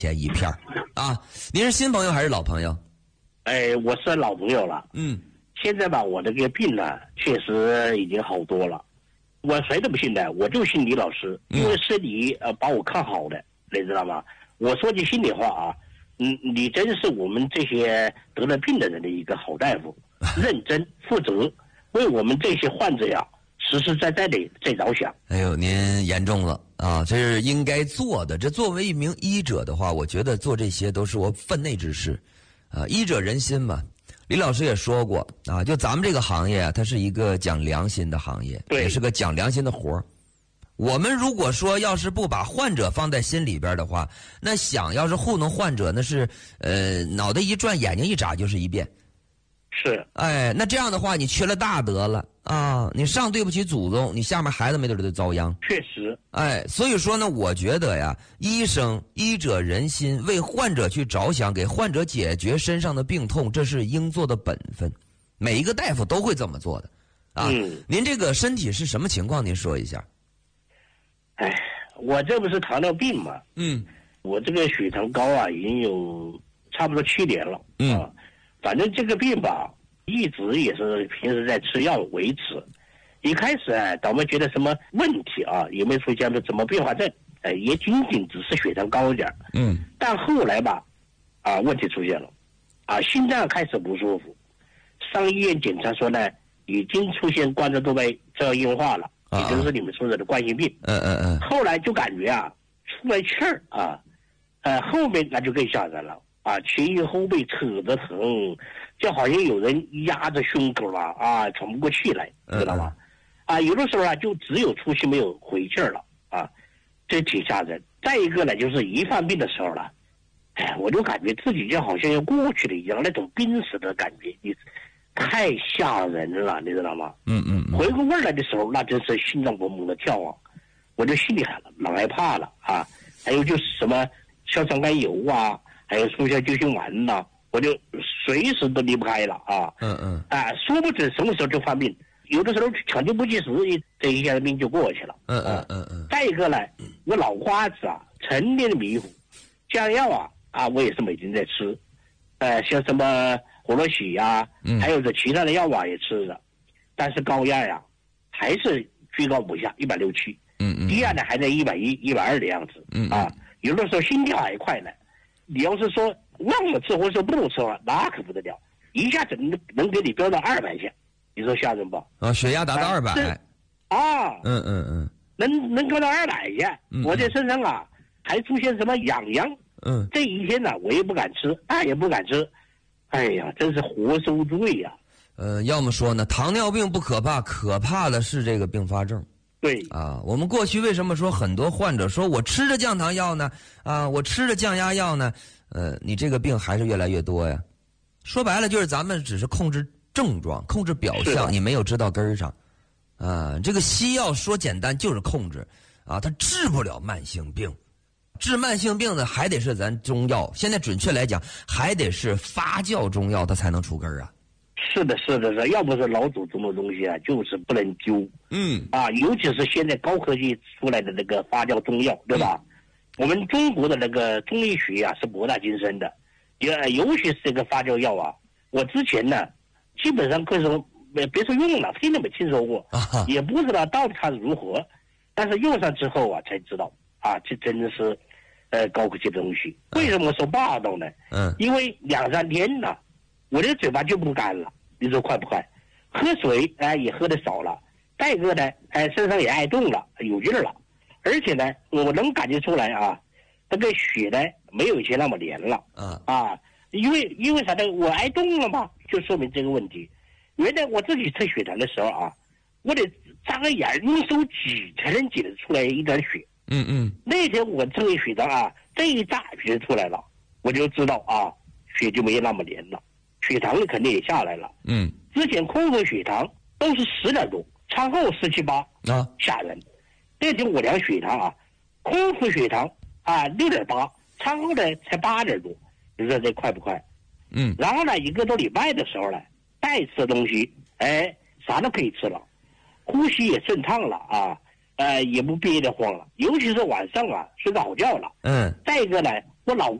钱一片啊。您是新朋友还是老朋友？ 我是老朋友了。现在吧，我这个病呢，确实已经好多了。我谁都不信的，我就信李老师，因为是你把我看好的，你知道吗？我说句心里话啊，你真是我们这些得了病的人的一个好大夫，认真负责，为我们这些患者呀，实实在在的在着想。 哎呦，您严重了啊！这是应该做的。这作为一名医者的话，我觉得做这些都是我分内之事，医者仁心嘛。李老师也说过啊，就咱们这个行业啊，它是一个讲良心的行业，也是个讲良心的活儿。我们如果说要是不把患者放在心里边的话，那想要是糊弄患者，那是脑袋一转，眼睛一眨就是一遍。 是， 那这样的话，你缺了大德了啊！你上对不起祖宗，你下面孩子没准就遭殃。 确实， 所以说呢，我觉得呀，医者仁心，为患者去着想，给患者解决身上的病痛，这是应做的本分。每一个大夫都会这么做的啊。您这个身体是什么情况？您说一下。 我这不是糖尿病嘛？我这个血糖高啊，已经有差不多7年了。反正这个病吧，一直也是平时在吃药维持。一开始咱们觉得什么问题啊，有没有出现什么并发症？也仅仅只是血糖高一点。但后来吧，问题出现了，心脏开始不舒服，上医院检查说呢，已经出现冠状动脉粥硬化了，也就是你们说的冠心病。后来就感觉出来气儿后面那就更吓人了。前胸后背扯着疼，就好像有人压着胸口了喘不过气来，知道吗？有的时候就只有出气没有回气儿了这挺吓人。再一个呢，就是一犯病的时候了，我就感觉自己就好像要过去了一样，那种濒死的感觉，太吓人了，你知道吗？回过味儿来的时候，那真是心脏蹦蹦的跳我就心里老害怕了还有就是什么硝酸甘油还有速效救心丸我就随时都离不开了说不准什么时候就犯病，有的时候抢救不及时，这一下病就过去了。再一个呢，我脑瓜子成天的迷糊，降药我也是每天在吃，像什么活络喜还有这其他的药也吃着，但是高压还是居高不下，160、7。低压呢还在110、120的样子。有的时候心跳还快呢。你要是说忘了吃或者说不吃那可不得了，一下子能给你飙到200下，你说吓人不？ 血压达到200。 能飙到200下。我在身上还出现什么痒痒。这一天我也不敢吃，也不敢吃。哎呀，真是活受罪呀。 要么说呢，糖尿病不可怕，可怕的是这个并发症。 对我们过去为什么说很多患者说我吃着降糖药呢？我吃着降压药呢？你这个病还是越来越多呀。说白了就是咱们只是控制症状，控制表象，你没有知道根儿上。这个西药说简单就是控制它治不了慢性病，治慢性病的还得是咱中药。现在准确来讲，还得是发酵中药，它才能出根儿是的，要不是老祖宗的东西就是不能丢。尤其是现在高科技出来的那个发酵中药，对吧？我们中国的那个中医学是博大精深的，尤其是这个发酵药我之前呢，基本上可以说别说用了，听都没听说过，也不知道到底它是如何，但是用上之后才知道这真的是高科技的东西。为什么说霸道呢？因为2、3天我的嘴巴就不干了，你说快不快？喝水也喝的少了，再一个呢身上也爱动了，有劲儿了，而且呢我能感觉出来那个血呢没有以前那么黏了因为啥呢？我爱动了嘛，就说明这个问题。原来我自己测血糖的时候我得眨个眼用手挤才能挤得出来一点血。那天我测血糖这一眨血出来了，我就知道血就没有那么黏了。血糖肯定也下来了。之前空腹血糖都是10点多，餐后17、8吓人。那天我量血糖空腹血糖6.8，餐后呢才8点多，你说这快不快？然后呢1个多礼拜的时候呢，再吃东西啥都可以吃了，呼吸也顺畅了也不憋得慌了，尤其是晚上睡不好觉了。再一个呢我老